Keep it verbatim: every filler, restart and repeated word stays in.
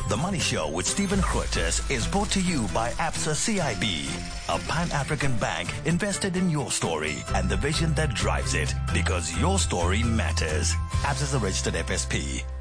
The Money Show with Stephen Curtis is brought to you by Absa C I B, a Pan-African bank invested in your story and the vision that drives it, because your story matters. Absa is a registered F S P.